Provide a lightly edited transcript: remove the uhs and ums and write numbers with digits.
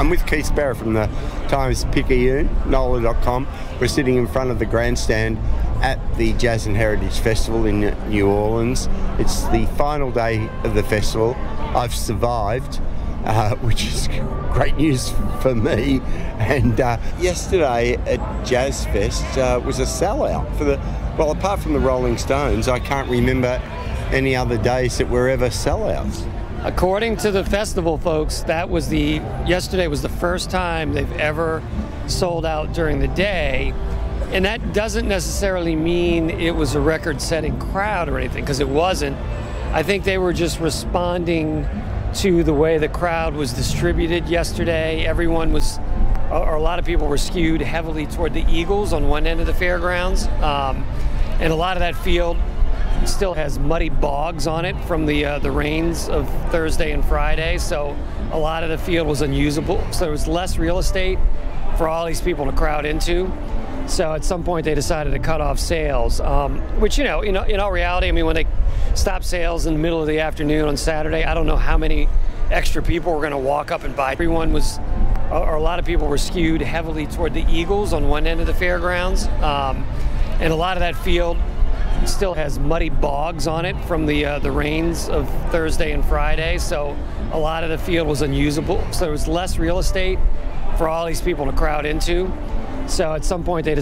I'm with Keith Sparrow from the Times-Picayune, NOLA.com. We're sitting in front of the grandstand at the Jazz and Heritage Festival in New Orleans. It's the final day of the festival. I've survived, which is great news for me. And yesterday at Jazz Fest was a sellout for well, apart from the Rolling Stones, I can't remember any other days that were ever sellouts. According to the festival folks, yesterday was the first time they've ever sold out during the day. And that doesn't necessarily mean it was a record-setting crowd or anything, because it wasn't. I think they were just responding to the way the crowd was distributed yesterday. A lot of people were skewed heavily toward the Eagles on one end of the fairgrounds. And a lot of that field still has muddy bogs on it from the rains of Thursday and Friday. So a lot of the field was unusable. So there was less real estate for all these people to crowd into. So at some point they decided to cut off sales, which, in all reality, I mean, when they stopped sales in the middle of the afternoon on Saturday, I don't know how many extra people were going to walk up and buy. A lot of people were skewed heavily toward the Eagles on one end of the fairgrounds. And a lot of that field still has muddy bogs on it from the rains of Thursday and Friday. So a lot of the field was unusable. So there was less real estate for all these people to crowd into. So at some point they decided